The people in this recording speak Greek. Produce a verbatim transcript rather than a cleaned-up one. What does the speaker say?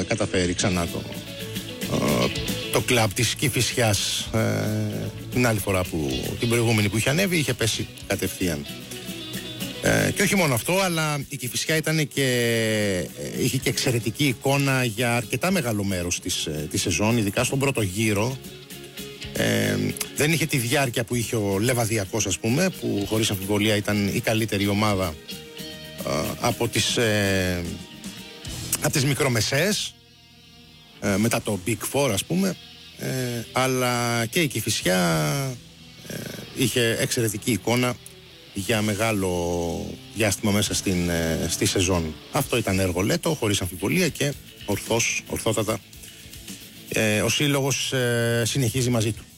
καταφέρει ξανά το, ε, το κλαμπ της Κηφισιάς. Ε, την άλλη φορά που την προηγούμενη που είχε ανέβει είχε πέσει κατευθείαν. Ε, και όχι μόνο αυτό, αλλά η Κηφισιά ήταν και, ε, είχε και εξαιρετική εικόνα για αρκετά μεγάλο μέρος της, ε, της σεζόν, ειδικά στον πρώτο γύρο. Ε, δεν είχε τη διάρκεια που είχε ο Λεβαδιακός, ας πούμε, που χωρίς αμφιβολία ήταν η καλύτερη ομάδα ε, από τις, ε, από τις μικρομεσαίες, ε, μετά το Big Four, ας πούμε, ε, αλλά και η Κηφισιά ε, είχε εξαιρετική εικόνα για μεγάλο διάστημα μέσα στην, ε, στη σεζόν. Αυτό ήταν έργο Λέτο, χωρίς αμφιβολία, και ορθώς, ορθότατα ε, ο σύλλογος ε, συνεχίζει μαζί του.